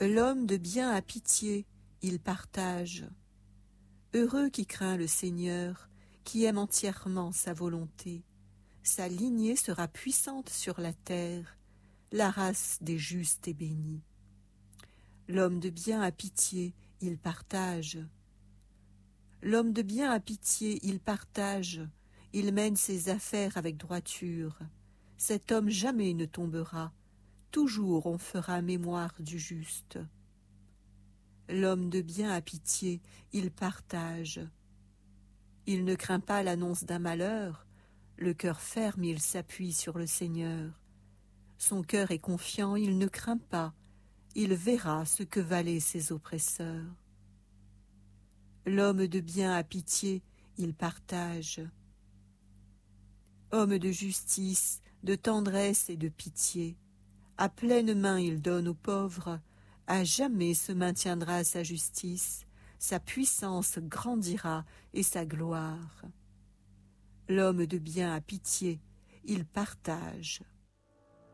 L'homme de bien a pitié, il partage. Heureux qui craint le Seigneur, qui aime entièrement sa volonté. Sa lignée sera puissante sur la terre, la race des justes est bénie. L'homme de bien a pitié, il partage. L'homme de bien a pitié, il partage, il mène ses affaires avec droiture. Cet homme jamais ne tombera, toujours on fera mémoire du juste. L'homme de bien a pitié, il partage. Il ne craint pas l'annonce d'un malheur, le cœur ferme il s'appuie sur le Seigneur. Son cœur est confiant, il ne craint pas, il verra ce que valaient ses oppresseurs. L'homme de bien a pitié, il partage. Homme de justice, de tendresse et de pitié, à pleine main il donne aux pauvres, à jamais se maintiendra sa justice, sa puissance grandira et sa gloire. L'homme de bien a pitié, il partage.